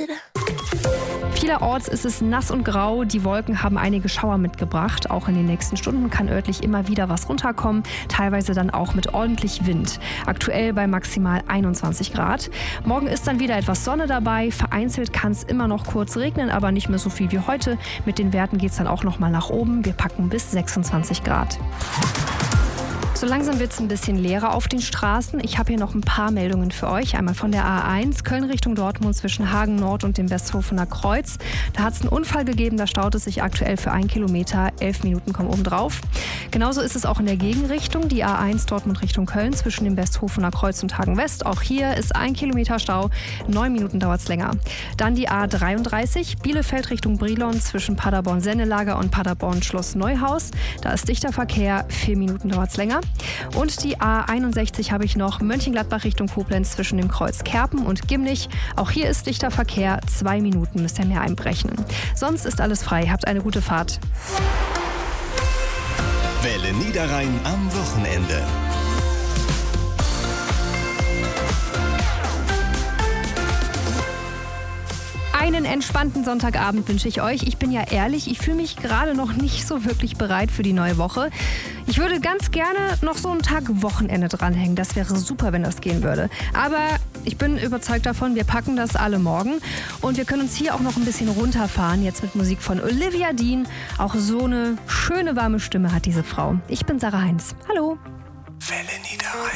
Vielerorts ist es nass und grau. Die Wolken haben einige Schauer mitgebracht. Auch in den nächsten Stunden kann örtlich immer wieder was runterkommen, teilweise dann auch mit ordentlich Wind. Aktuell bei maximal 21 Grad. Morgen ist dann wieder etwas Sonne dabei. Vereinzelt kann es immer noch kurz regnen, aber nicht mehr so viel wie heute. Mit den Werten geht es dann auch noch mal nach oben. Wir packen bis 26 Grad. So langsam wird es ein bisschen leerer auf den Straßen. Ich habe hier noch ein paar Meldungen für euch. Einmal von der A1, Köln Richtung Dortmund zwischen Hagen Nord und dem Westhofener Kreuz. Da hat es einen Unfall gegeben, da staut es sich aktuell für 1 Kilometer. 11 Minuten kommen oben drauf. Genauso ist es auch in der Gegenrichtung. Die A1 Dortmund Richtung Köln zwischen dem Westhofener Kreuz und Hagen West. Auch hier ist 1 Kilometer Stau. 9 Minuten dauert es länger. Dann die A33, Bielefeld Richtung Brilon zwischen Paderborn-Sennelager und Paderborn-Schloss Neuhaus. Da ist dichter Verkehr. 4 Minuten dauert es länger. Und die A61 habe ich noch, Mönchengladbach Richtung Koblenz zwischen dem Kreuz Kerpen und Gimlich. Auch hier ist dichter Verkehr, 2 Minuten müsst ihr mehr einberechnen. Sonst ist alles frei, habt eine gute Fahrt. Welle Niederrhein am Wochenende. Einen entspannten Sonntagabend wünsche ich euch. Ich bin ja ehrlich, ich fühle mich gerade noch nicht so wirklich bereit für die neue Woche. Ich würde ganz gerne noch so einen Tag Wochenende dranhängen. Das wäre super, wenn das gehen würde. Aber ich bin überzeugt davon, wir packen das alle morgen. Und wir können uns hier auch noch ein bisschen runterfahren, jetzt mit Musik von Olivia Dean. Auch so eine schöne, warme Stimme hat diese Frau. Ich bin Sarah Heinz. Hallo. Welle Niederrhein.